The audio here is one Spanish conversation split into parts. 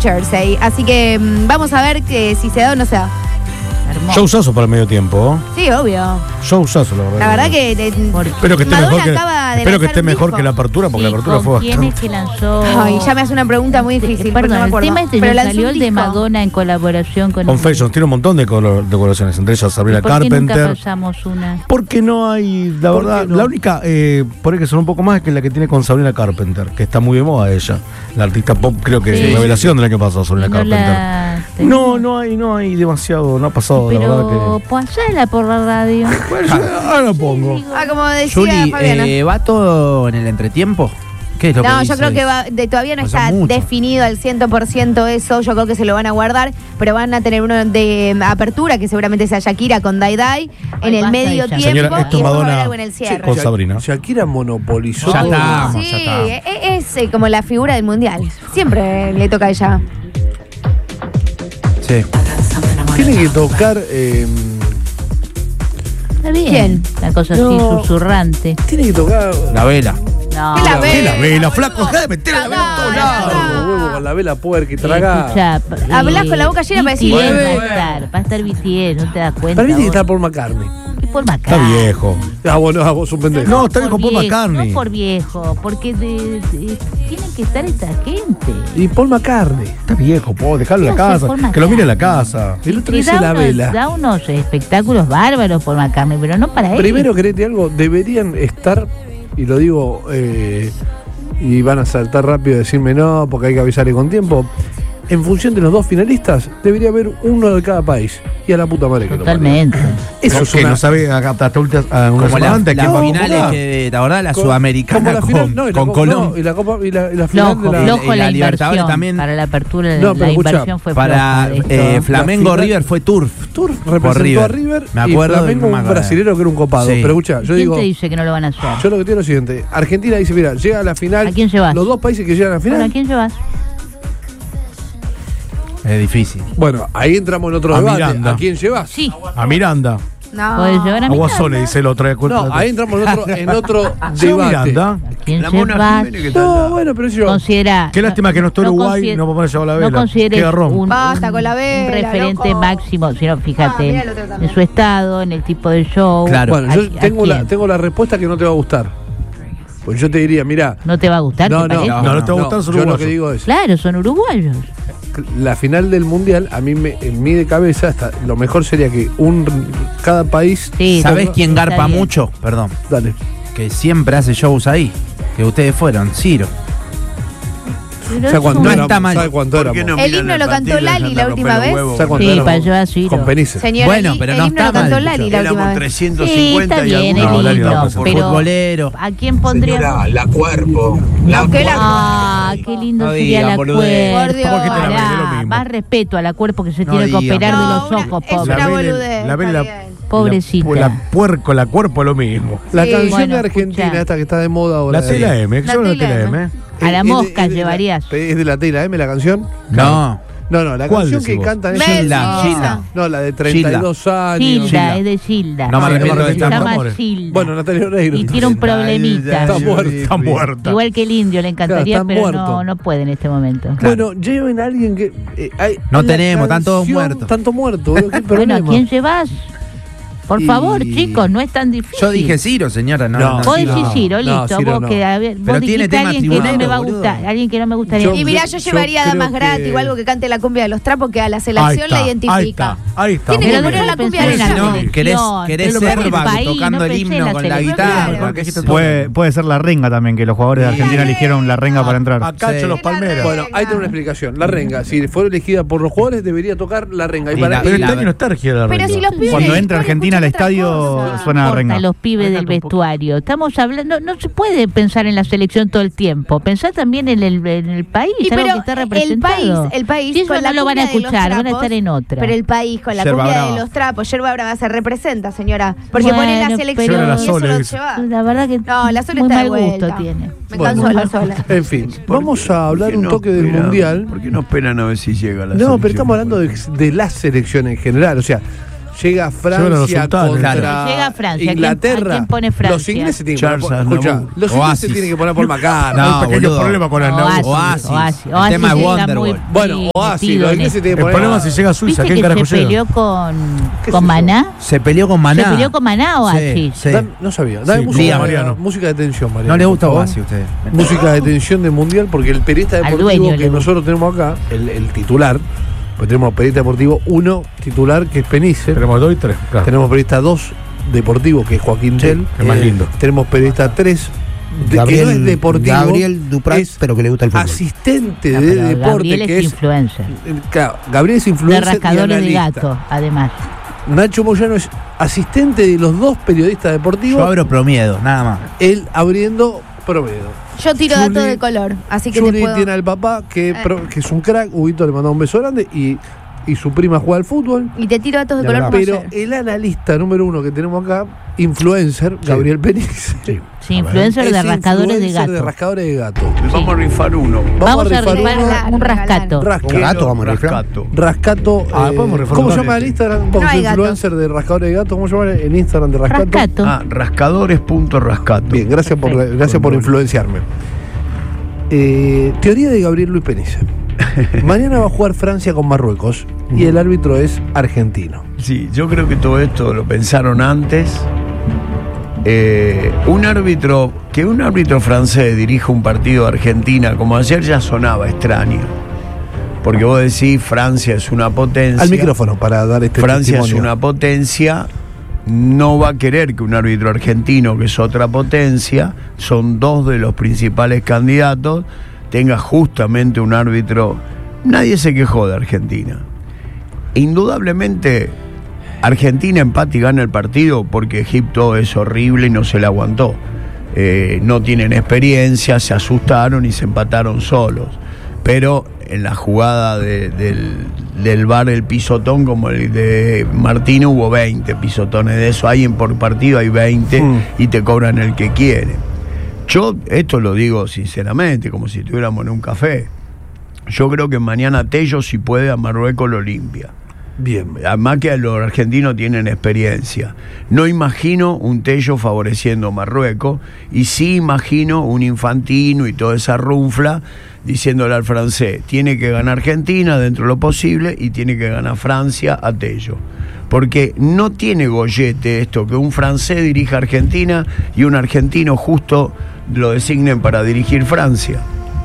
Jersey. Así que vamos a ver que si se da o no se da. Hermoso. Showzazo para el medio tiempo. Sí, obvio. Showzazo, la verdad. La verdad que espero que esté mejor que la apertura, porque la apertura fue bastante. ¿Quién es que lanzó? Ay, ya me hace una pregunta muy difícil. Perdón, no me el tema pero salió el de Madonna en colaboración con Fashion. Tiene un montón de colaboraciones, entre ellas Sabrina Carpenter. ¿Por qué nunca pasamos una? Porque no hay, la verdad, la única, por ahí que son un poco más, es que la que tiene con Sabrina Carpenter, que está muy de moda ella. La artista pop, creo que es revelación del año pasado, Sabrina Carpenter. No hay demasiado, no ha pasado, pero la verdad que. Pasala por la radio. Ahora lo pongo. Como decía Juli, Fabiana. ¿va todo en el entretiempo? ¿Qué es lo que No, dice? yo creo que todavía no está definido al 100% eso. Yo creo que se lo van a guardar, pero van a tener uno de apertura, que seguramente sea Shakira con Dai Dai, en el medio tiempo. Señora, esto y Madonna algo en el cierre. con Sabrina. Shakira monopolizó. Ya estamos, Sí, ya estamos. es como la figura del mundial. Siempre le toca a ella. Sí. Tiene que tocar. Está bien. ¿Quién? La cosa así susurrante. Tiene que tocar. La vela. No. ¿Qué la ve? ¿Qué la vela, flaco? Deja de meter la vela en todos lados. Como huevo con la vela puerca y traga. Escuchá, Hablas con la boca llena para decir, BTS "Bebé". va a estar BTS, no te das cuenta. Para mí tiene que vos. estar Paul McCartney. ¿Qué por Está McCartney? viejo. Bueno, vos sos un pendejo. No, está viejo Paul McCartney. No por viejo, porque tienen que estar esta gente. Y Paul McCartney. Está viejo, dejarlo en la ¿Qué hace casa. Paul Que lo mire en la McCartney? casa. El otro Y dice la vela. Da unos espectáculos bárbaros por McCartney, pero no para él. Primero, querete algo, deberían estar, y lo digo, y van a saltar rápido y decirme no, porque hay que avisarle con tiempo. En función de los dos finalistas, debería haber uno de cada país. Y a la puta madre que lo parió. Totalmente. Eso es que una. no sabe hasta últimas Como semana antes las quién va a finales jugar. que, la verdad, la Como sudamericana la final, no, y la con Copa- Colombia. no, y la Copa y la final Flojo, de la. flojo y la la Libertadores inversión. también. Para la apertura, No, pero la escuchá, inversión fue Para floja de esto. Flamengo La final- River fue Turf. Turf Por representó a River Me acuerdo y Flamengo no me un acuerdo. brasilero que era un copado. Sí. Pero escucha, yo ¿Quién digo, te dice que no lo van a hacer? yo lo que digo es lo siguiente. Argentina dice, mira, llega a la final. ¿A quién llevas? Los dos países que llegan a la final. Bueno, ¿a quién llevas? Es difícil. Bueno, ahí entramos en otro A debate. Miranda. ¿A quién llevas? Sí. A Miranda. No. Podés llevar a A Miranda. Guasone, dice el otro. No, ahí entramos en otro Lleva debate. Miranda. ¿A quién La Mona llevas? Jiménez que está No, al lado. bueno, pero yo. Considera. Qué lástima que no está Uruguay, consider- no podemos llevar la vela. No consideres Qué garrón. un Basta con la vela, referente loco. máximo, sino fíjate mira el otro también. en su estado, en el tipo de show. Claro. Bueno, ¿A- yo a quién? tengo la respuesta que no te va a gustar. Pues yo te diría, mira. ¿No te va a gustar? No, ¿te no, parece? No, no te va a gustar, son yo lo uruguayos. que digo es, Claro, son uruguayos. la final del mundial, a mí en mí de cabeza, lo mejor sería que cada país. Sí, ¿Sabés está quién garpa bien. mucho? Perdón. Dale. Que siempre hace shows ahí. Que ustedes fueron. Ciro. Pero ¿Sabe cuánto No éramos? está mal. ¿Sabe cuánto ¿Por qué éramos? no El miran himno el lo cantó partido y Lali se la andan última rompiendo vez. huevos? ¿Sabe cuánto Sí, éramos? para llevar Ciro. Con Penice. Señora, Bueno, pero el no himno está lo cantó mal, Lali la última Éramos vez. 350 Sí, está y bien, algunos. el Lali no himno, va a ser pero futbolero. ¿a quién pondríamos? La cuerpo. No, que la- Ah, qué lindo No sería digan la boludez. Por Dios. cuerpo. ¿Por qué te la Pará, ves? Es lo mismo. más respeto a la cuerpo que se No tiene que digan. operar de No, los ojos, es pobre. una vela- boludez. la vela- está bien. Pobrecita. La cuerpo es lo mismo. La Sí. canción Bueno, de Argentina, escucha. esta que está de moda ahora. La Tela M, que La son la Tela Tela M. M. A la Es de- mosca es de la- llevarías. ¿Es de la Tela M la canción? No. No, la ¿Cuál canción decís que vos? cantan es. Gilda. Messi, Gilda. No, la de 32 años. Gilda, Gilda. es de Gilda. No me arrepiento de Se esta llama amores. Gilda. Bueno, Natalia Oreiro. Y tiene un problemita. Está muerta. Está muerta. Igual que el indio, le encantaría, Claro, está pero muerto. no puede en este momento. Bueno, lleven a alguien que. No la tenemos, están todos canción, muertos. Tanto muerto, boludo, ¿qué Bueno, problema? ¿a quién llevas? Por Y- favor, chicos, no es tan difícil. Yo dije Ciro, señora. No. No. Vos Sí, decís no. Ciro, No, listo. Ciro vos no. que, a ver, Pero vos tiene dijiste tema alguien que no me tribunero, va a boludo. gustar. Alguien que no me gustaría. Y mira, yo llevaría a creo Damas Gratis que- o algo que cante la cumbia de los trapos que a la Ahí selección está, la identifica. Ahí está. Tiene muy que bien. poner la cumbia de pensé en la la No, selección, querés pensé ser en el Vago país, tocando no el pensé en himno la con la selección. guitarra. Claro. ¿Qué se te Puede ser la renga también, que los jugadores de Argentina eligieron la renga para entrar. A Cacho Sí. los Palmeras. Bueno, ahí tengo una explicación. La renga, si fuera elegida por los jugadores, debería tocar la renga. Y Y para la- Pero y este año no está regida la Pero renga. si los pibes Cuando del entra vestuario Argentina al escuchan otra estadio, cosa. suena la Importa renga. los pibes del vestuario. Estamos hablando, no se puede pensar en la selección todo el tiempo. Pensar también en el país, Y algo pero que está representado. el país Si eso con la no lo van a cumbia de los escuchar, van a trapos, estar en otra. Pero el país con la Yerba cumbia Brava. de los trapos, Yerba Brava se representa, señora. Porque Bueno, pone la selección pero- y eso Sole, lo dice. lleva. La verdad que No, la Sole muy está de mal gusto vuelta. tiene. Me Bueno. cansó la sola. En fin, vamos a hablar un toque del mundial. ¿Por qué no esperan a ver si llega la No, pero estamos hablando de la selección en general. O sea, llega Francia contra llega Francia. Inglaterra. ¿A quién pone Francia? Los ingleses tienen que poner los ingleses tienen que poner por Macana. No, hay pequeños problemas con el Oasis. El tema es Wonderwall. Bueno, Oasis, los ingleses tienen que poner. El problema es si llega a Suiza, ¿quién carajo llega? ¿Se peleó con Maná? Se peleó con Maná. ¿Se peleó con Maná o Oasis? Sí. No sabía. Dame música de tensión, Mariano. No le gusta Oasis a usted. Música de tensión de Mundial, porque el periodista deportivo que nosotros tenemos acá, el titular, pues tenemos periodista deportivo 1 titular, que es Penice. Tenemos 2 y 3. Claro. Tenemos periodista 2 deportivo, que es Joaquín Tell. Es más lindo. Tenemos periodista 3, Gabriel, que no es deportivo. Gabriel Duprat, pero que le gusta el fútbol. Asistente de deporte. Gabriel que es influencer. Claro, Gabriel es influencer. De rascadores y de gato, además. Nacho Moyano es asistente de los 2 periodistas deportivos. Yo abro Promiedo, nada más. Él abriendo Promiedo. Yo tiro datos de color, así que Juli te puedo... tiene al papá que es un crack. Huguito le mandó un beso grande y su prima juega al fútbol. Y te tiro datos de color como Pero ayer. el analista número 1 que tenemos acá, influencer, Gabriel Penice. Sí, influencer de rascadores de gato. De rascadores de gato. Vamos a rifar uno. Vamos a rifar un rascato. Gato, vamos a rifar. Rascato. podemos rifar ¿Cómo un se llama el Instagram? Vos sos influencer de rascadores de gato. ¿Cómo se llama el Instagram de rascato? Rascato. Rascadores.rascato. Bien, gracias por influenciarme. Teoría de Gabriel Luis Penice. Mañana va a jugar Francia con Marruecos y el árbitro es argentino. Sí, yo creo que todo esto lo pensaron antes. Un árbitro francés dirija un partido de Argentina como ayer ya sonaba extraño. Porque vos decís, Francia es una potencia. Al micrófono para dar este Francia testimonio. es una potencia. No va a querer que un árbitro argentino, que es otra potencia, son 2 de los principales candidatos, tenga justamente un árbitro. Nadie se quejó de Argentina. Indudablemente Argentina empata y gana el partido porque Egipto es horrible y no se le aguantó. No tienen experiencia, se asustaron y se empataron solos. Pero en la jugada del VAR, el pisotón como el de Martino, hubo 20 pisotones de eso. Hay por partido, hay 20 y te cobran el que quieren. Yo esto lo digo sinceramente, como si estuviéramos en un café. Yo creo que mañana Tello, si puede, a Marruecos lo limpia. Bien. Además que los argentinos tienen experiencia. No imagino un Tello favoreciendo a Marruecos, y sí imagino un Infantino y toda esa runfla diciéndole al francés, tiene que ganar Argentina dentro de lo posible y tiene que ganar Francia a Tello. Porque no tiene gollete esto, que un francés dirija Argentina y un argentino justo lo designen para dirigir Francia.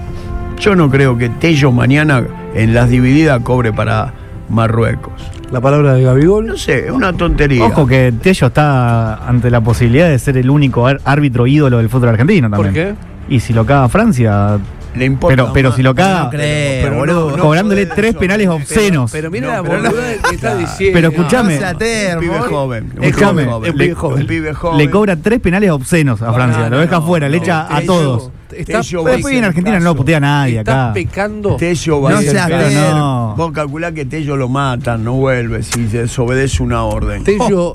Yo no creo que Tello mañana en las divididas cobre para Marruecos. La palabra de Gabigol. No sé, es una tontería. Ojo que Tello está ante la posibilidad de ser el único árbitro ídolo del fútbol argentino también. ¿Por qué? Y si lo caga Francia... Le importa pero si lo caga, No creo, boludo. cobrándole 3 penales obscenos. Pero mira la boludez que está diciendo. Pero escúchame, Un pibe joven. Escúchame, Un pibe joven. le cobra 3 penales obscenos a Francia, lo deja afuera, le echa a todos. Tello Después en Argentina no lo putea a nadie está acá. pecando. Tello va No a ser seas caso. no. Vos calculás que Tello lo matan, no vuelve si desobedece una orden. Tello,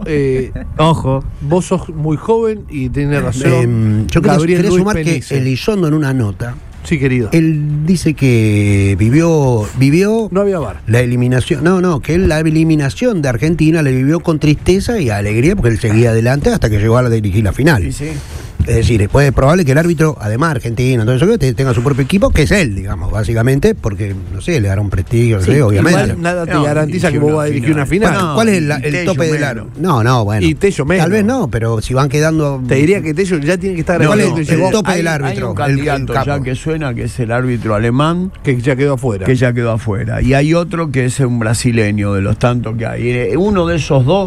Ojo. vos sos muy joven y tenés razón. Yo quería Luis sumar Penice. que Elizondo en una nota, Sí, querido. él dice que vivió No había VAR. la eliminación, que él la eliminación de Argentina le vivió con tristeza y alegría porque él seguía adelante hasta que llegó a dirigir la final. Sí. Es decir, después es probable que el árbitro, además argentino, entonces tenga su propio equipo, que es él, digamos, básicamente, porque, no sé, le dará un prestigio, no sé, obviamente. Igual nada te No, garantiza que dirigió vos vas a una dirigir una final. Bueno, ¿cuál es el Tello tope del menos. árbitro? No, bueno. Y Tello menos. Tal vez no, pero si van quedando... Te diría que Tello ya tiene que estar ¿Cuál agregado. es el tope del Hay árbitro? un candidato el capo. ya que suena, que es el árbitro alemán, Que ya quedó afuera. que ya quedó afuera. Y hay otro que es un brasileño, de los tantos que hay. Uno de esos dos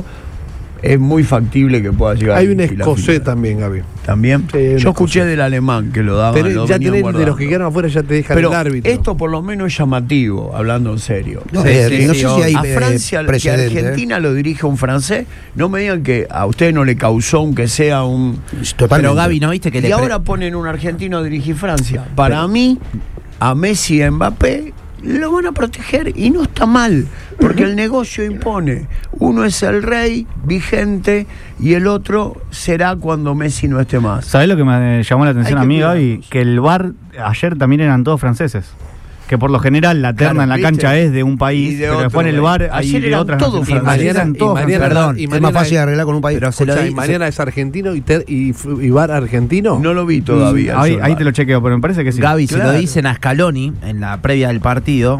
es muy factible que pueda llegar. Hay a un dirigir la escocés final. también, Gaby. ¿También? Sí, hay un Yo escuché escocés. del alemán que lo daban. Ya tenés de los que quedaron afuera, ya te dejan Pero el árbitro. esto por lo menos es llamativo, hablando en serio. No, Sí, no sí, sé si hay A Francia, que precedente. Argentina lo dirige un francés, no me digan que a ustedes no le causó, aunque sea un... Totalmente. Pero Gaby, ¿no viste que Y ahora ponen un argentino a dirigir Francia. Para mí, a Messi y a Mbappé lo van a proteger y no está mal, porque el negocio impone. Uno es el rey vigente y el otro será cuando Messi no esté más. ¿Sabés lo que me llamó la atención Hay a que mí, cuidarnos. Gaby? Que el VAR ayer también eran todos franceses. que por lo general la terna en la ¿viste? cancha es de un país, pero después en el bar hay de otras. todos Perdón, es más fácil arreglar con un país. Pero se lo Escuchá, di- y mañana es argentino y bar argentino. No lo vi todavía. Ahí te lo chequeo, pero me parece que sí. Gaby se Claro. lo dicen a Scaloni en la previa del partido.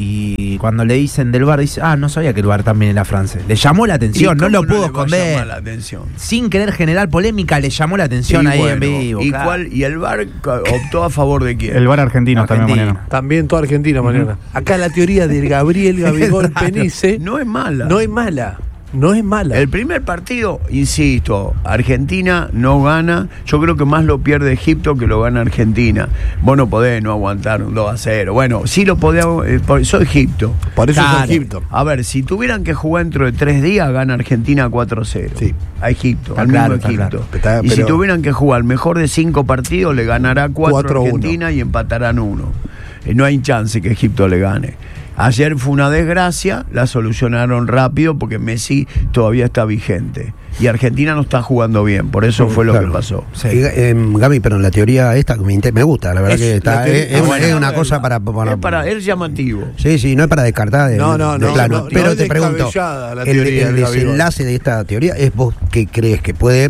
Y cuando le dicen del bar, dice, no sabía que el bar también era francés. Le llamó la atención, no lo pudo esconder. Sin querer generar polémica, le llamó la atención ahí en vivo. ¿Y el VAR optó a favor de quién? El bar argentino también mañana. También toda Argentina mañana. Acá la teoría del Gabriel Gabigol Penice No es mala. no es mala. No es mala. El primer partido, insisto, Argentina no gana. Yo creo que más lo pierde Egipto que lo gana Argentina. Vos no podés no aguantar un 2-0. Bueno, sí lo podés. Soy Egipto. Por eso Claro. es Egipto. A ver, si tuvieran que jugar dentro de 3 días, gana Argentina 4-0. Sí. A Egipto, Está al claro, mismo está Egipto. claro. Y si Pero- tuvieran que jugar mejor de 5 partidos, le ganará 4 4-1. Argentina y empatarán 1. No hay chance que Egipto le gane. Ayer fue una desgracia, la solucionaron rápido porque Messi todavía está vigente. Y Argentina no está jugando bien, por eso fue lo Claro. que pasó. Gaby, pero la teoría esta me gusta, la verdad Es que está, la teoría- es bueno, una cosa es llamativo. Sí, no es para descartar de No, plano. no, pero no es te pregunto, descabellada la el teoría del Gabigol. desenlace de esta teoría es vos que crees que puede,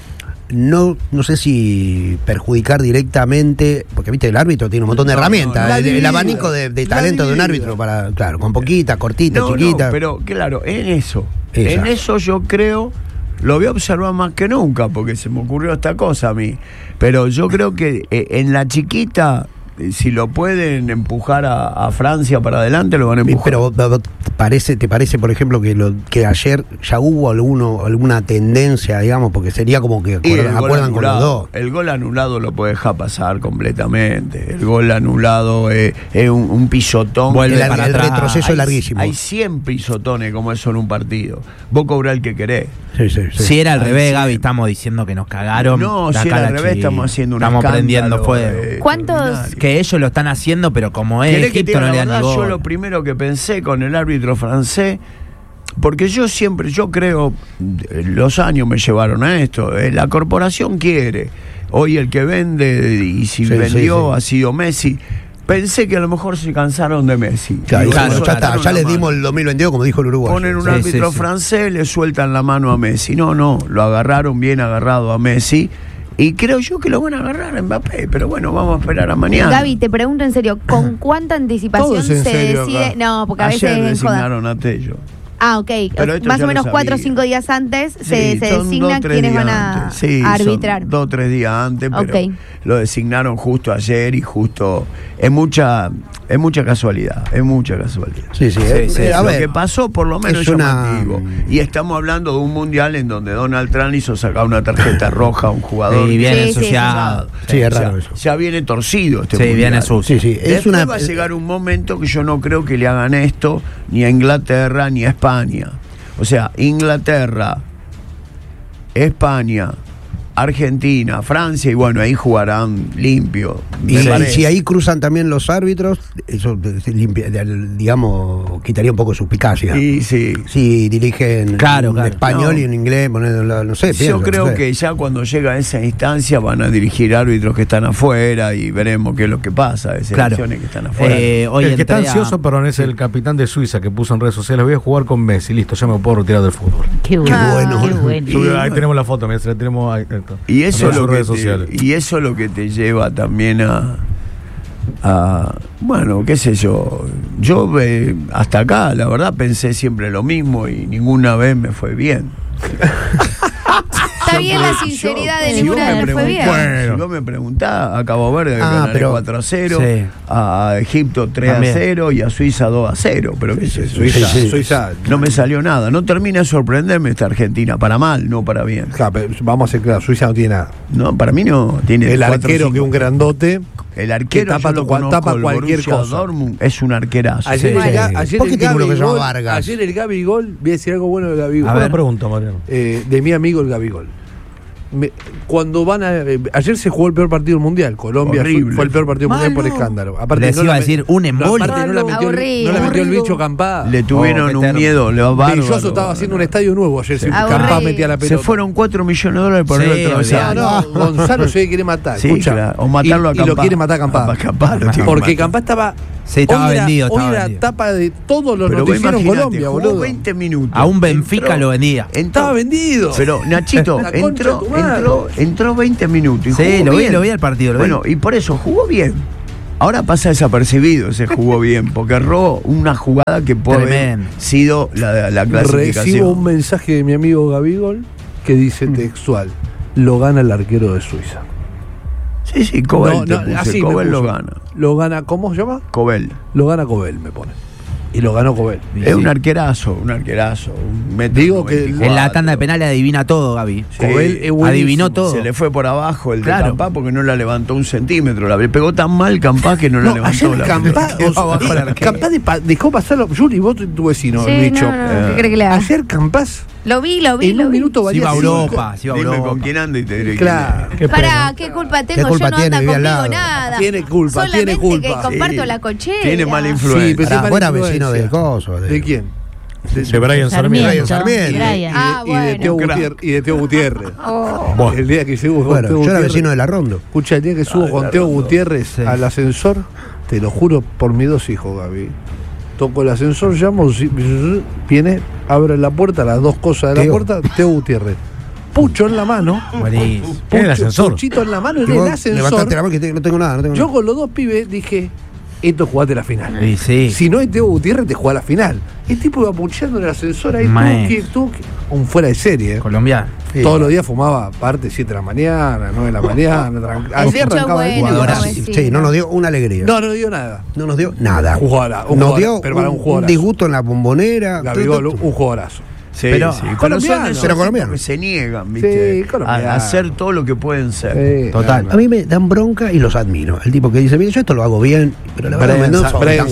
no sé si perjudicar directamente, porque viste el árbitro tiene un montón de herramientas, la el divide, abanico de la talento de un divide. árbitro para, claro, con poquita, cortita, No, chiquita. pero claro, en eso Exacto. yo creo, lo voy a observar más que nunca, porque se me ocurrió esta cosa a mí. Pero yo creo que en la chiquita, si lo pueden empujar a Francia para adelante, lo van a empujar. Pero ¿te parece, por ejemplo, que ayer ya hubo alguna tendencia, digamos, porque sería como que Y el gol acuerdan con los anulado, dos? El gol anulado lo puede dejar pasar completamente. El gol anulado es un pisotón. Vuelve El para atrás. retroceso es larguísimo. Hay 100 pisotones como eso en un partido. Vos cobrás el que querés. Sí. Si era al Ay, revés, sí. Gaby, estamos diciendo que nos cagaron. No, de si acá era a al la revés, China. estamos haciendo un Estamos escándalo, prendiendo fuego. ¿Cuántos? extraordinario. Que ellos lo están haciendo, pero como es ¿Querés que te Egipto diga no le la dan ni verdad? Yo bola. lo primero que pensé con el árbitro francés, porque yo creo, los años me llevaron a esto, la corporación quiere, hoy el que vende, y si Sí, vendió sí. ha sido Messi. Pensé que a lo mejor se cansaron de Messi. Claro, Digo, bueno, le ya está, soltaron ya la les mano. dimos el 2022, como dijo el Uruguay. Ponen un Sí, árbitro sí. francés, le sueltan la mano a Messi. No, lo agarraron bien agarrado a Messi. Y creo yo que lo van a agarrar a Mbappé, pero bueno, vamos a esperar a mañana. Gaby, te pregunto en serio, ¿con cuánta anticipación Todo es en se serio decide? acá. No, porque a Ayer veces es joda. designaron a Tello. Ah, ok. Pero esto Más ya o menos lo 4 o sabía. 5 días antes Sí, se son designa 2-3 quiénes días van a antes. Sí, arbitrar. Son 2 o 3 días antes, pero Ok. lo designaron justo ayer y justo. Es mucha casualidad. Es mucha casualidad. Sí. A Lo ver, que pasó por lo menos es es una- llamativo. Y estamos hablando de un mundial en donde Donald Trump hizo sacar una tarjeta roja a un jugador. Sí, bien Sí, sí, ensuciado. Sí, es O sea, raro eso. ya viene torcido este Sí, mundial. viene sucio. Sí. Después va a llegar un momento que yo no creo que le hagan esto ni a Inglaterra ni a España. O sea, Inglaterra, España, Argentina, Francia, y bueno, ahí jugarán limpio. Y me parece. si ahí cruzan también los árbitros, eso digamos, quitaría un poco de suspicacia. Sí, sí. Si dirigen Claro, en claro. español No. y en inglés, no sé. Yo pienso, creo no sé. que ya cuando llega a esa instancia van a dirigir árbitros que están afuera y veremos qué es lo que pasa de Claro. selecciones que están afuera. Hoy El que está entré a- ansioso, perdón, es el capitán de Suiza que puso en redes sociales: voy a jugar con Messi, listo, ya me puedo retirar del fútbol. Qué bueno. bueno. Qué bueno. Ahí tenemos la foto, mira, se la tenemos ahí. Y eso, en es lo sus que redes sociales. y eso es lo que te lleva también a bueno, qué sé yo. Yo hasta acá, la verdad, pensé siempre lo mismo y ninguna vez me fue bien. Está bien la sinceridad de Si vos ninguna me vez fue bien. preguntás, si vos me preguntás, a Cabo Verde ganaré pero- 4-0, Sí. a Egipto 3-0 y a Suiza 2-0. Pero qué sé yo. Suiza. No me salió nada. No termina de sorprenderme esta Argentina. Para mal, no para bien. Ja, pero vamos a ser claros, Suiza no tiene nada. No, para mí no. Tiene El 4, arquero 5. que es un grandote. El arquero que tapa yo lo tu- conozco, tapa el cualquier Borussia cosa. Dortmund, es un arquerazo. Ayer, Sí. ayer ¿Por qué el tiene uno que se llama Gabigol, Vargas? ayer el Gabigol, voy a decir algo bueno del Gabigol. A Buena ver. pregunta, Mariano. De mi amigo el Gabigol. Cuando van a. Ayer se jugó el peor partido del mundial. Colombia Horrible. fue el peor partido del mundial por Malo. escándalo. Aparte, Les iba a la decir un embole. aparte, no la metió, Aburrido. no la metió el Aburrido. bicho Campá. Le tuvieron qué un terrible. miedo, le va bárbaro. Belloso estaba haciendo un estadio nuevo ayer. Sí. Campá Aburrido. metía la Se pelota. fueron $4 millones por Sí, el travesaño. No, Gonzalo se quiere matar. Sí, escucha. claro. O matarlo a y Campá. lo quiere matar a Campá. A Campá lo tiene que Porque matar. Campá estaba Sí, estaba vendido. Hoy era tapa de todos los noticieros en Colombia, jugó boludo. 20 minutos. A un Benfica lo vendía. Estaba vendido. Pero Nachito entró 20 minutos. Y sí, jugó lo vi al partido. Bueno, y por eso jugó bien. Ahora pasa desapercibido ese jugó bien, porque erró una jugada que puede haber sido la clasificación. Recibo un mensaje de mi amigo Gabigol que dice textual: lo gana el arquero de Suiza. Sí, Cobel Cobel lo gana. Lo gana, ¿cómo se llama? Cobel. Lo gana Cobel, me pone. Y lo ganó Cobel. Es un arquerazo. Digo que en la tanda de penales adivina todo, Gaby. Sí, Cobel adivinó todo. Se le fue por abajo el de Campá porque no la levantó 1 centímetro. Le pegó tan mal Campá que no la levantó. Ayer Campá dejó pasarlo. Juli, vos tu vecino, el bicho. ¿Qué cree que le haga? Ayer Campás. Lo vi. En un minuto valía. Se iba a Europa. Dime con quién anda y te diré. Claro. Pará, ¿qué culpa tengo? ¿Qué culpa yo no anda tiene? conmigo nada. Tiene culpa, solamente tiene culpa. que comparto la cochera. Tiene mala influencia. Sí, pero fuera vecino del coso. ¿De quién? De Brian Sarmiento. Y de Teo Gutiérrez. Oh. El día que subo con Teo Gutiérrez. Yo era vecino de La Rondo. Escucha, el día que subo con Teo Gutiérrez al ascensor, te lo juro por mis 2 hijos, Gaby. Toco el ascensor, llamo, viene, abre la puerta, las 2 cosas de la puerta, Teo Gutiérrez. Pucho en la mano. El ascensor. Puchito en la mano en el ascensor. Levantate la mano que no tengo nada. Yo con los 2 pibes dije, esto jugate la final. Sí. Si no es Teo Gutiérrez, te juega la final. El tipo iba puchando en el ascensor ahí, un fuera de serie. Colombiano. Sí. Todos los días fumaba aparte 7 de la mañana, 9 de la mañana. Así arrancaba el sí, no nos dio una alegría. No nos dio nada. No nos dio nada. Nos dio un disgusto en la bombonera. Gabigol, un jugadorazo. Sí, pero colombianos colombianos se niegan, ¿viste? Sí, a hacer todo lo que pueden ser. Sí, total. A mí me dan bronca y los admiro. El tipo que dice, mira, yo esto lo hago bien, pero la verdad no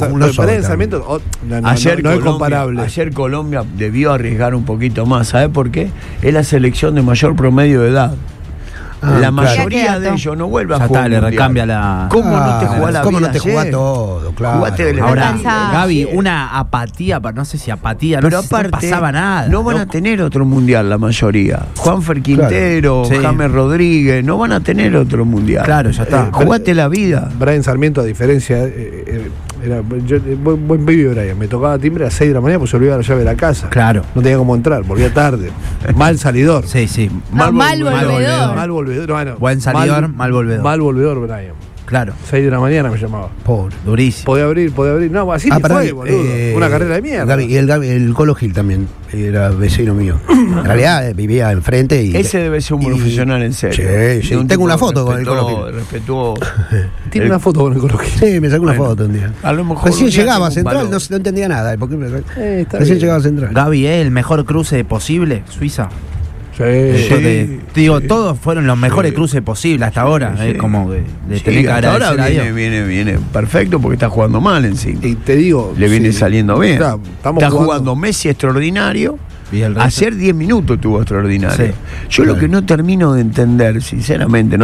es comparable. Ayer Colombia debió arriesgar un poquito más. ¿Sabes por qué? Es la selección de mayor promedio de edad. La mayoría de ellos no vuelve a jugar. Le recambia la. ¿Cómo no te jugás la vida? ¿Cómo no te ayer? jugás todo? Claro. Jugaste ahora, Gaby, una apatía, no sé si apatía, pero no, aparte, no pasaba nada. No van a tener otro mundial la mayoría. Juanfer Quintero, James Rodríguez, no van a tener otro mundial. Claro, ya está. Jugaste la vida. Brian Sarmiento, a diferencia, buen pibe Brian, me tocaba timbre a las 6 de la mañana, pues se olvidaba la llave de la casa. Claro. No tenía cómo entrar, volvía tarde. Mal salidor. Sí. Mal volvedor. Mal volvedor. Bueno, buen salidor, mal volvedor. Mal volvedor, Brian. Claro. 6 de la mañana me llamaba. Pobre. Durísimo. Podía abrir. No, así fue, boludo. Una carrera de mierda. Gaby, el Colo Gil también era vecino mío. En realidad vivía enfrente y. Ese debe ser un profesional en serio. Sí. Tengo una foto con el Colo Gil. Tiene una foto con el Colo Gil. Sí, me sacó una foto un día. A lo mejor recién llegaba a Central, no entendía nada. Recién llegaba a Central. Gaby, ¿es el mejor cruce posible, Suiza? Sí. Digo, todos fueron los mejores cruces posibles hasta ahora. Como de tener que agradecer ahora a Dios. viene perfecto porque está jugando mal encima. Y te digo, le viene saliendo bien. Está jugando Messi extraordinario. Ayer 10 minutos tuvo extraordinario. Sí. Yo lo que no termino de entender, sinceramente,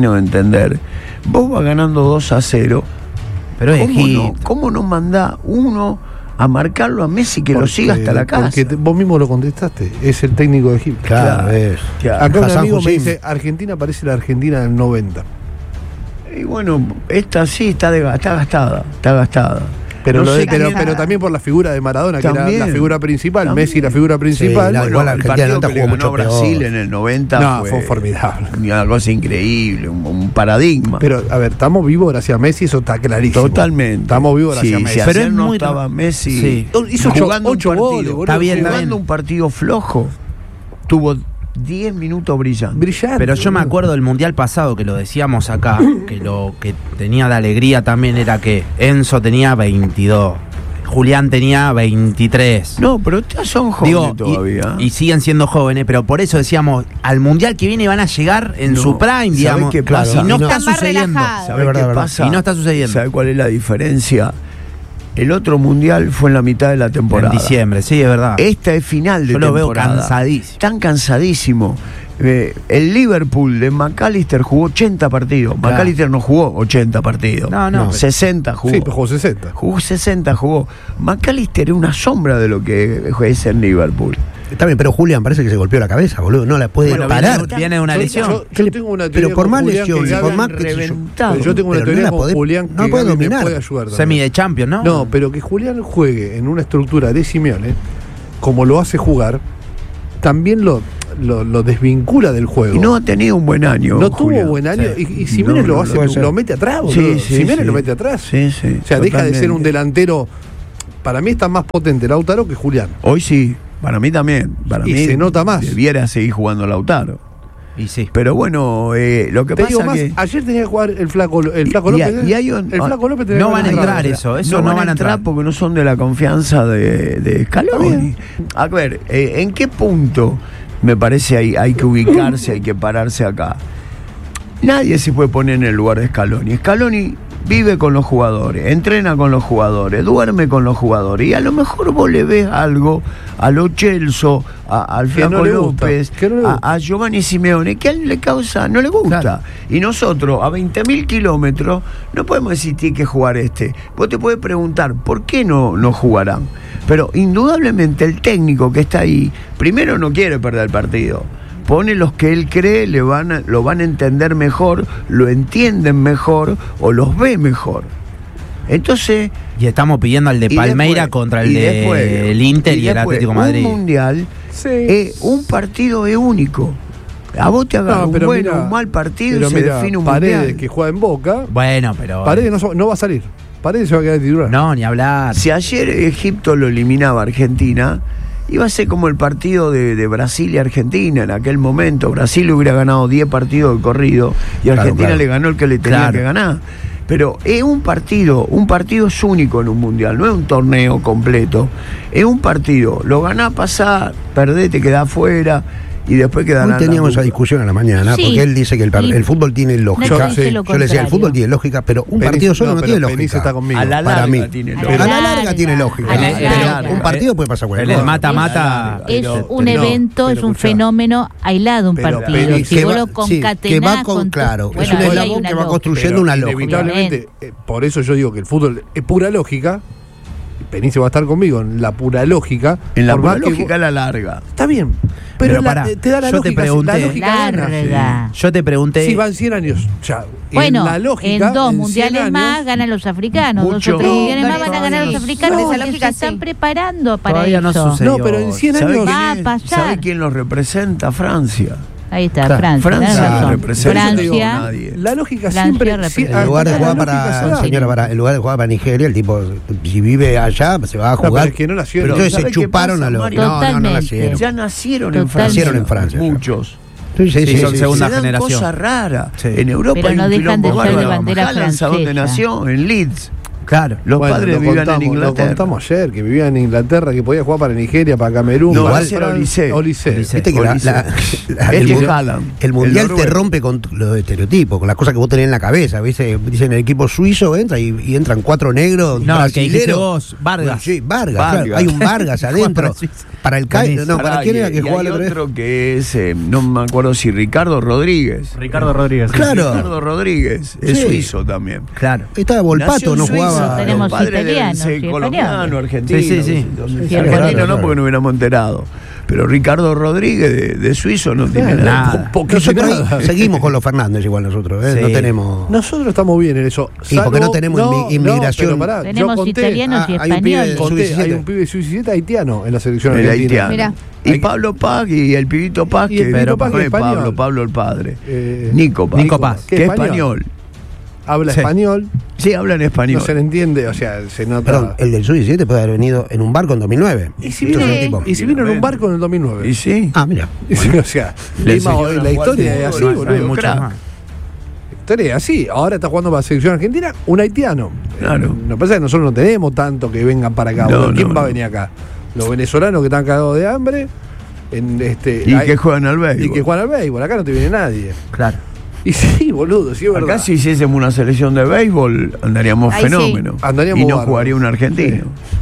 vos vas ganando 2-0. Pero ¿Cómo no mandá uno a marcarlo a Messi que lo siga hasta la casa? Porque vos mismo lo contestaste, es el técnico de Egipto. Claro. Acá un amigo me dice, Argentina parece la Argentina del 90. Y bueno, esta sí está gastada. Pero, pero también por la figura de Maradona, también, que era la figura principal, Messi la figura principal. Sí, igual el partido que le ganó Brasil en el 90 fue formidable. Una cosa increíble, un paradigma. Pero, a ver, estamos vivos gracias a Messi, eso está clarísimo. Totalmente. Estamos vivos gracias a Messi. Pero él no estaba Messi hizo jugando 8 un partido, goles, está bien, jugando un partido flojo. Tuvo 10 minutos brillante. Pero yo me acuerdo del mundial pasado que lo decíamos acá, que lo que tenía de alegría también era que Enzo tenía 22, Julián tenía 23. No, pero son jóvenes todavía. Y siguen siendo jóvenes, pero por eso decíamos, al mundial que viene van a llegar en su prime, digamos. ¿Qué pasa? Y no está sucediendo. ¿Sabés qué pasa? Y no está sucediendo. ¿Sabés cuál es la diferencia? El otro mundial fue en la mitad de la temporada. En diciembre, sí, es verdad. Esta es final de temporada. Yo lo veo cansadísimo. Tan cansadísimo. El Liverpool de McAllister jugó 80 partidos. Claro. McAllister no jugó 80 partidos. No. 60 jugó. Sí, pero jugó 60. Jugó 60, jugó. McAllister es una sombra de lo que es el Liverpool. Está bien, pero Julián parece que se golpeó la cabeza, boludo. No la puede parar. Viene una lesión. Yo tengo una teoría. Pero por más lesión, por más que yo tengo una teoría con Julián que no puede dominar. puede ayudar también. Semi de Champions, ¿no? No, pero que Julián juegue en una estructura de Simeone, como lo hace jugar, también lo desvincula del juego. Y no ha tenido un buen año. No tuvo buen año. Y Simeone lo mete atrás, boludo. Simeone lo mete atrás. Sí, sí. O sea, deja de ser un delantero. Para mí está más potente Lautaro que Julián. Hoy sí, para mí también. Para Y mí se nota más. Debiera seguir jugando Lautaro. Y sí. Pero bueno, lo que Te pasa digo más, que... ayer tenía que jugar el Flaco López. El Flaco López tenía No que van a jugar entrar eso no van a entrar porque no son de la confianza de Scaloni. A ver, ¿en qué punto me parece hay que ubicarse, hay que pararse acá? Nadie se puede poner en el lugar de Scaloni. Scaloni vive con los jugadores, entrena con los jugadores, duerme con los jugadores, y a lo mejor vos le ves algo a Lo Celso, al Flaco López, a Giovanni Simeone, que a él le causa, no le gusta. Claro. Y nosotros, a 20.000 kilómetros, no podemos decir tiene que jugar este. Vos te puedes preguntar, ¿por qué no jugarán? Pero indudablemente el técnico que está ahí, primero no quiere perder el partido. Pone los que él cree lo van a entender mejor, lo entienden mejor o los ve mejor. Entonces... Y estamos pidiendo al de Palmeira contra el del Inter y el Atlético Madrid. Un mundial, un partido es único. A vos te agarra un mal partido y se define un Paredes, mundial. que juega en Boca. Bueno, pero... Paredes no va a salir. Paredes se va a quedar titular. No, ni hablar. Si ayer Egipto lo eliminaba a Argentina... Iba a ser como el partido de Brasil y Argentina en aquel momento. Brasil hubiera ganado 10 partidos de corrido y Argentina le ganó el que le tenía que ganar. Pero es un partido es único en un mundial, no es un torneo completo. Es un partido, lo ganás, pasás, perdés, te quedás fuera. Y después quedarán. Hoy teníamos esa discusión a la mañana, porque él dice que el fútbol tiene lógica. Yo le decía, el fútbol tiene lógica, pero un partido solo no tiene lógica. Está conmigo. A la larga tiene lógica. A la larga tiene lógica. Pero un partido puede pasar cualquier cosa. El mata-mata es un evento, es un fenómeno aislado, un partido. Si vos lo concatenás claro, es un eslabón que va construyendo una lógica. Inevitablemente, por eso yo digo que el fútbol es pura lógica. Penice va a estar conmigo en la pura lógica. En la pura lógica a la larga. Está bien. Pero te da la yo lógica. Te pregunté, la lógica larga. Sí. Yo te pregunté. Sí, van 100 años. Ya, bueno, en la lógica, en 2 mundiales más ganan los africanos. 2 o 3 mundiales más van a ganar los africanos. Esa Porque lógica se están preparando para todavía eso. No sucedió. No, pero en 100 años va a pasar. ¿Sabe quién los representa? Francia. Ahí está, Francia. Francia. La lógica Francia siempre. En lugar de jugar en lugar de jugar para Nigeria, el tipo, si vive allá, se va a jugar. Pero es que no nació. Pero entonces se chuparon a los. No nacieron. Ya nacieron en Francia. Muchos. Sí, son segunda se dan generación. Cosas raras. Sí. En Europa pero hay no un dejan de quilombo ser de bárbaro. bandera Haaland, ¿a dónde francesa. nació? En Leeds. Claro. Los padres vivían en Lo Inglaterra. contamos ayer, que vivía en Inglaterra, que podía jugar para Nigeria, para Camerún. No, para ese era Olise. Viste que el mundial te rompe con los estereotipos, con las cosas que vos tenés en la cabeza. ¿Viste? Dicen el equipo suizo entra y entran 4 negros. No, que dijiste vos, Vargas. Sí, Vargas. Claro, hay un Vargas adentro. Para el CAI. No, ¿para quién era que jugaba el otro día? Otro que es, no me acuerdo si Ricardo Rodríguez. Ricardo Rodríguez. Claro. Ricardo Rodríguez. Es suizo también. Claro. Estaba Volpato, no jugaba. Tenemos Los padres deben ser italianos, colombiano, argentino. Sí. Argentino no, porque no hubiéramos enterado. Pero Ricardo Rodríguez de suizo no tiene nada. Nosotros seguimos con los Fernández igual nosotros, ¿eh? Sí. No tenemos. Nosotros estamos bien en eso. Sí, porque no tenemos inmigración. Tenemos italianos y hay un pibe españoles. Hay un pibe sub-17 haitiano en la selección El argentina. haitiano. Y Pablo Paz y el pibito Paz, Y el que pibito Paz, no que es es español. Pablo el padre. Nico Paz. que Que es es español. Habla español. Sí, habla en español. No se le entiende, o sea, se nota. Perdón, el del sub-17 puede haber venido en un barco en 2009. Y si vino en un barco en el 2009. Y sí. Ah, mira. O sea, la historia es así, boludo. Hay muchos más. La historia es así. Ahora está jugando para la selección argentina un haitiano. Claro. Lo que pasa es que nosotros no tenemos tanto que vengan para acá. No, ¿Quién va a no. venir acá? Los venezolanos que están cagados de hambre. Y que juegan al béisbol. Y que juegan al béisbol. Acá no te viene nadie. Claro. Y sí, boludo, sí es verdad. Acá si hiciésemos una selección de béisbol andaríamos Ahí fenómeno. sí. Andaríamos y no bárbaro. jugaría un argentino. Sí.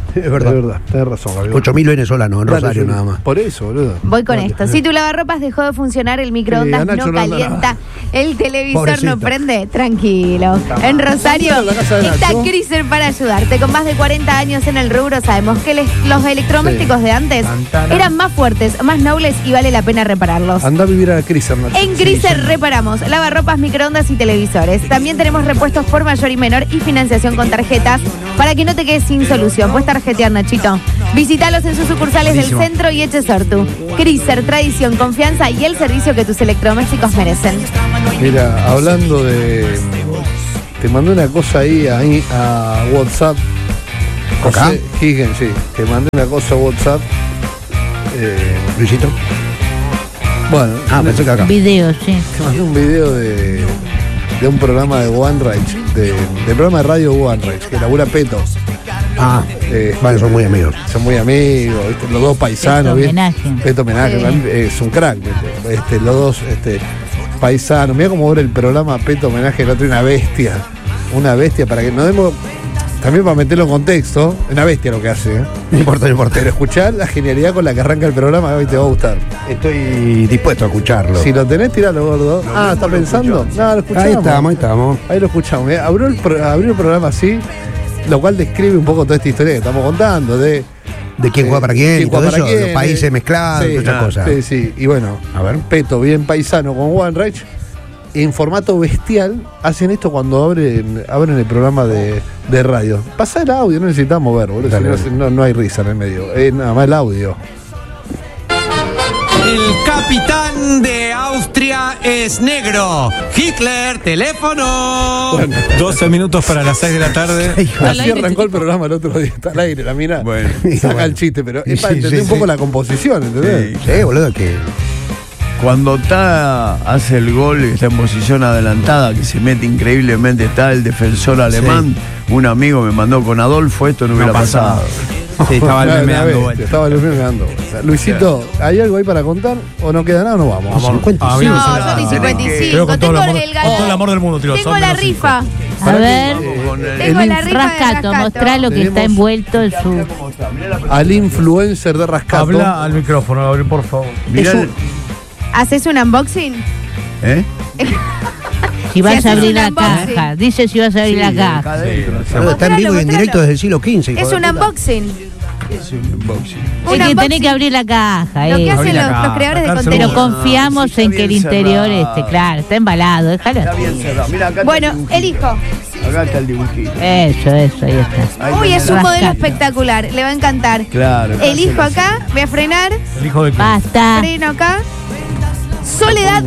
Es verdad. Tenés razón, Gabriel. 8.000 venezolanos en Claro, Rosario yo- nada más. Por eso, boludo. Voy con Dale, esto. dale. Si tu lavarropas dejó de funcionar, el microondas Sí, a no Nacho no anda calienta, nada. el televisor Pobrecito. no prende, tranquilo. En Rosario ¿En la casa de está Nacho? Chrysler para ayudarte. Con más de 40 años en el rubro, sabemos que los electrodomésticos Sí. de antes Santana. eran más fuertes, más nobles y vale la pena repararlos. Andá a vivir a Chrysler, Nacho. En Chrysler reparamos lavarropas, microondas y televisores. También tenemos repuestos por mayor y menor y financiación con tarjetas para que no te quedes sin solución. Puedes tarjetear, Nachito. Visítalos en sus sucursales Buenísimo. del centro y Echesortu. Chrysler, tradición, confianza y el servicio que tus electrodomésticos merecen. Mira, hablando de. Te mandé una cosa ahí a WhatsApp. ¿Acá? José Higgins, sí. Te mandé una cosa a WhatsApp. Luisito. Bueno, Pensé que acá. Videos, sí. te mandé un video de un programa de One Rage, del programa de radio One Rage, que labura Peto. Bueno, son muy amigos. Son muy amigos, ¿viste? Los dos paisanos. Peto ¿viste? homenaje. Peto homenaje, Sí. para mí es un crack. ¿viste? Los dos paisanos. Mira cómo abre el programa Peto homenaje, el otro una bestia. Una bestia para que nos demos. También para meterlo en contexto, una bestia lo que hace. No importa. Pero escuchar la genialidad con la que arranca el programa, hoy te va a gustar. Estoy dispuesto a escucharlo. Si lo tenés, tiralo, gordo. ¿está pensando? No, lo escuchamos. Ahí estamos. Ahí lo escuchamos. Mirá, abrió el programa así, lo cual describe un poco toda esta historia que estamos contando. De quién juega para quién y todo juega para eso, quién, los países mezclados, sí, todas esas cosas. Sí, sí. Y bueno, A ver. Peto, bien paisano con One Rage, en formato bestial, hacen esto cuando abren el programa de radio. Pasa el audio, no necesitamos ver, boludo. Dale, Si no hay risa en el medio. Es nada más el audio. El capitán de Austria es negro. Hitler, teléfono. 12 minutos para las 6 de la tarde. Así arrancó el programa el otro día. Está al aire, la mina. Bueno. Saca el chiste, pero es Sí, para entender sí, un poco sí. la composición, ¿entendés? Sí, boludo, que. Cuando hace el gol y está en posición adelantada, que se mete increíblemente, está el defensor alemán, un amigo me mandó con Adolfo, esto no hubiera pasado. Sí, estaba el Claro, meme una dando vez, vueltas. estaba el meme dando vueltas. Luisito, ¿hay algo ahí para contar? ¿O no queda nada o no vamos? A mí No, me suena- son y Creo 55. con todo el Tengo amor, el con todo el amor del mundo, tiro. Tengo son la menos cinco. rifa. A ver, Tengo la rifa de Rascato, mostrá lo que Tenemos- está envuelto en su... Al influencer de Rascato. Habla al micrófono, Gabriel, por favor. Mirá el- ¿Haces un unboxing? ¿Eh? Si vas haces a abrir un la unboxing. caja. Dice si vas a abrir la acá caja. adentro. Boludo, está en vivo y en mostralo. directo desde el siglo XV. hijo Es de un puta. unboxing. Es un unboxing. Es que tenés que abrir la caja. Lo que eh. hacen la los caja, creadores de sacarse contenido. Pero confiamos sí, en está que el bien interior cerrado. claro, está embalado, déjalo. Está bien cerrado. Mira, acá Bueno, está el dibujito. elijo. Acá está el dibujito. Eso, ahí está. Ahí Uy, tenés es un la- modelo Rascato. espectacular. Le va a encantar. Claro. Elijo hacelo acá, voy a frenar, El hijo de quién. Basta. freno acá. Soledad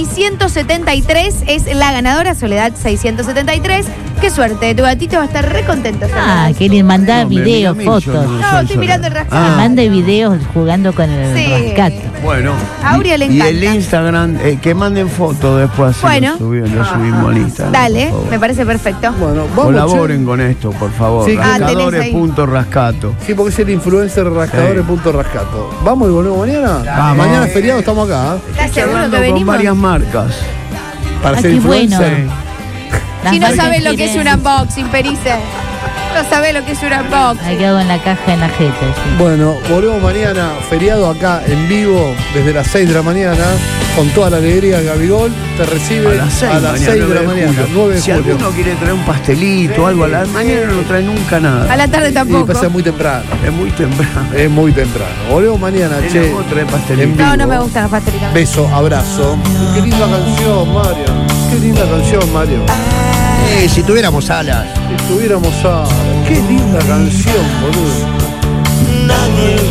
673 es la ganadora, Soledad 673. Qué suerte, tu gatito va a estar re contento. Ah, que le manda No, me videos, mira a mí, yo fotos. no. No, soy estoy mirando el rascado. Le manda videos jugando con el Sí. Rascato. Bueno. A Aurea le y el encanta. Instagram, que manden fotos después. Así Bueno. lo subimos al Instagram. Dale, por favor. me parece perfecto. Bueno, vamos. Colaboren che. con esto, por favor. Sí, Ah, tenés ahí. Rascadores.rascato. Sí, porque es el influencer rascadores.rascato. ¿Vamos y volvemos mañana? Vamos. Mañana es feriado, estamos acá. ¿Estás seguro que Hablando con venimos? varias marcas. Para Ah, ser qué influencer. bueno. Las Si no marcas sabes lo que es quieren- un unboxing, Perice. No sabes lo que es un unboxing. Ahí quedó en la caja en la jeta. Sí. Bueno, volvemos mañana, feriado acá en vivo, desde las 6 de la mañana, con toda la alegría. Gabigol te recibe A las 6, a las 6 de la mañana, 9 de Si julio. alguno quiere traer un pastelito o algo, a la mañana no trae nunca A nada. la tarde Y tampoco. pasa muy temprano. Es muy temprano. Es muy temprano. Volvemos mañana, Él che. no trae pastelito. en vivo. No, no me gustan los pastelitos. Beso, abrazo. Qué linda canción, Mario. Qué linda canción, Mario. Si tuviéramos alas. Si tuviéramos a. Qué linda canción, boludo. Nadie